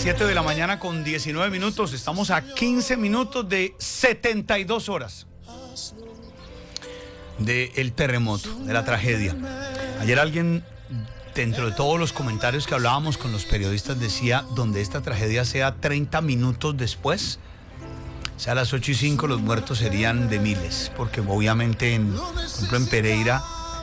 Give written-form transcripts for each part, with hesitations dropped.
7 de la mañana con 19 minutos. Estamos a 15 minutos de 72 horas del terremoto, de la tragedia. Ayer alguien, dentro de todos los comentarios que hablábamos con los periodistas, decía, donde esta tragedia sea 30 minutos después, o sea, a las 8:05, los muertos serían de miles, porque obviamente, por ejemplo, en Pereira,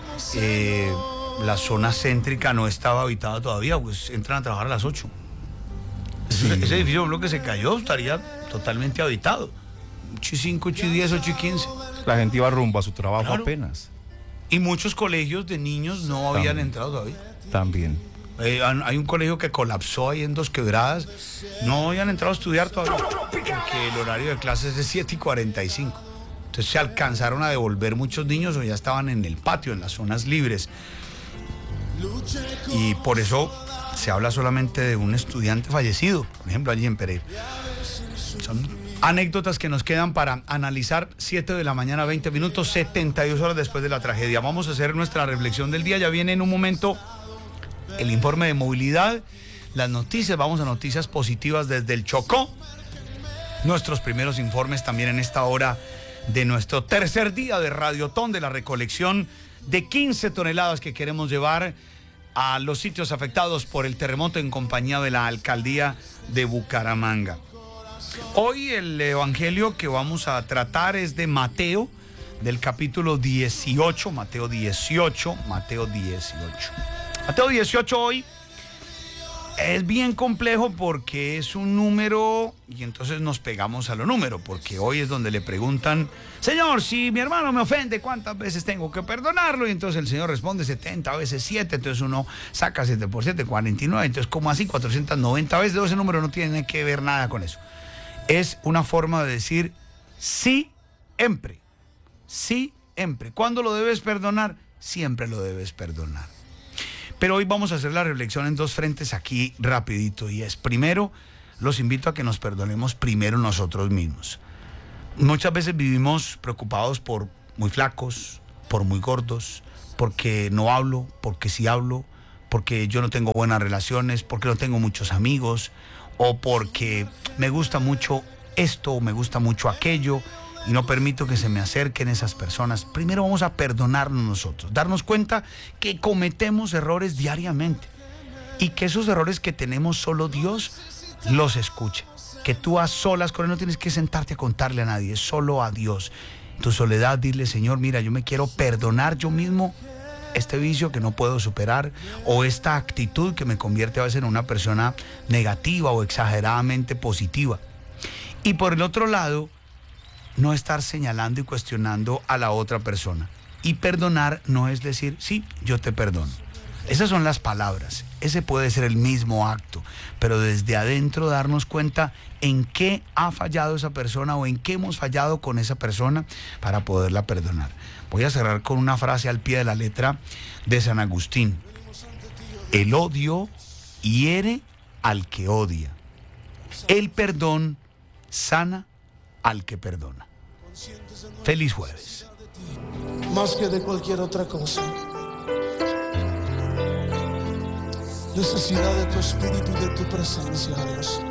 la zona céntrica no estaba habitada todavía, pues entran a trabajar a las 8. Sí. Ese edificio, lo que se cayó, estaría totalmente habitado. 8:05, 8:10, 8:15. La gente iba rumbo a su trabajo, claro. Apenas. Y muchos colegios de niños no habían entrado todavía. También. Hay un colegio que colapsó ahí en Dos Quebradas. No habían entrado a estudiar todavía, porque el horario de clases es de 7:45. Entonces se alcanzaron a devolver muchos niños o ya estaban en el patio, en las zonas libres. Y por eso se habla solamente de un estudiante fallecido, por ejemplo, allí en Pereira. Son anécdotas que nos quedan para analizar. 7 de la mañana, 20 minutos, 72 horas después de la tragedia. Vamos a hacer nuestra reflexión del día. Ya viene en un momento el informe de movilidad, las noticias. Vamos a noticias positivas desde el Chocó. Nuestros primeros informes también en esta hora de nuestro tercer día de Radiotón, de la recolección de 15 toneladas que queremos llevar a los sitios afectados por el terremoto en compañía de la alcaldía de Bucaramanga. Hoy el evangelio que vamos a tratar es de Mateo, del capítulo 18, Mateo 18. Mateo 18 hoy es bien complejo porque es un número y entonces nos pegamos a lo número, porque hoy es donde le preguntan: Señor, si mi hermano me ofende, ¿cuántas veces tengo que perdonarlo? Y entonces el Señor responde 70 veces 7, entonces uno saca 7 por 7, 49, entonces ¿cómo así? 490 veces. Ese número no tiene que ver nada con eso. Es una forma de decir siempre. Siempre. ¿Cuándo lo debes perdonar? Siempre lo debes perdonar. Pero hoy vamos a hacer la reflexión en dos frentes aquí rapidito, y es: primero, los invito a que nos perdonemos primero nosotros mismos. Muchas veces vivimos preocupados por muy flacos, por muy gordos, porque no hablo, porque sí hablo, porque yo no tengo buenas relaciones, porque no tengo muchos amigos, o porque me gusta mucho esto o me gusta mucho aquello y no permito que se me acerquen esas personas. Primero vamos a perdonarnos nosotros, darnos cuenta que cometemos errores diariamente y que esos errores que tenemos solo Dios los escucha, que tú a solas con Él no tienes que sentarte a contarle a nadie, solo a Dios. En tu soledad dile: Señor, mira, yo me quiero perdonar yo mismo este vicio que no puedo superar, o esta actitud que me convierte a veces en una persona negativa o exageradamente positiva. Y por el otro lado, no estar señalando y cuestionando a la otra persona. Y perdonar no es decir, sí, yo te perdono. Esas son las palabras, ese puede ser el mismo acto, pero desde adentro darnos cuenta en qué ha fallado esa persona o en qué hemos fallado con esa persona para poderla perdonar. Voy a cerrar con una frase al pie de la letra de San Agustín: el odio hiere al que odia, el perdón sana al que perdona. Feliz jueves. Más que de cualquier otra cosa, necesidad de tu espíritu y de tu presencia, Dios.